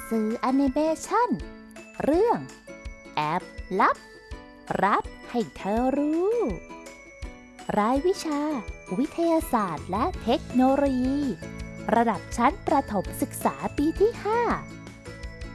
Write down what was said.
สื่อแอนิเมชันเรื่องแอบลับรับให้เธอรู้รายวิชาวิทยาศาสตร์และเทคโนโลยีระดับชั้นประถมศึกษาปีที่ 5